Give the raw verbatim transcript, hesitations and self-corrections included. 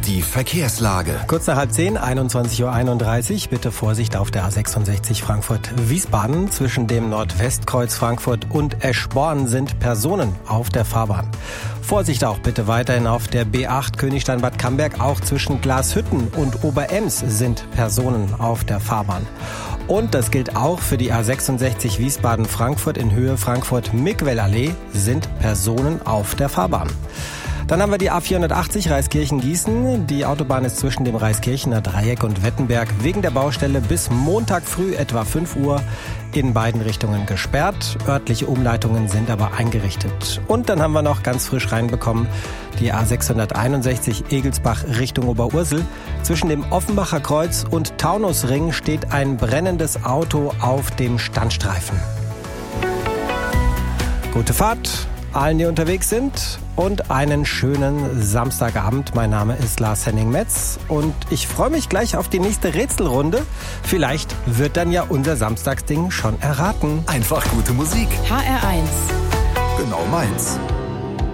Die Verkehrslage. Kurz nach halb zehn, einundzwanzig Uhr einunddreißig. Bitte Vorsicht auf der A sechsundsechzig Frankfurt-Wiesbaden. Zwischen dem Nordwestkreuz Frankfurt und Eschborn sind Personen auf der Fahrbahn. Vorsicht auch bitte weiterhin auf der B acht Königstein-Bad Camberg. Auch zwischen Glashütten und Oberems sind Personen auf der Fahrbahn. Und das gilt auch für die A sechsundsechzig Wiesbaden-Frankfurt in Höhe Frankfurt-Mickwell-Allee sind Personen auf der Fahrbahn. Dann haben wir die A vierhundertachtzig Reiskirchen-Gießen. Die Autobahn ist zwischen dem Reiskirchener Dreieck und Wettenberg wegen der Baustelle bis Montag früh etwa fünf Uhr in beiden Richtungen gesperrt. Örtliche Umleitungen sind aber eingerichtet. Und dann haben wir noch ganz frisch reinbekommen die A sechshunderteinundsechzig Egelsbach Richtung Oberursel. Zwischen dem Offenbacher Kreuz und Taunusring steht ein brennendes Auto auf dem Standstreifen. Gute Fahrt allen, die unterwegs sind, und einen schönen Samstagabend. Mein Name ist Lars Henning Metz und ich freue mich gleich auf die nächste Rätselrunde. Vielleicht wird dann ja unser Samstagsding schon erraten. Einfach gute Musik. H R eins. Genau meins.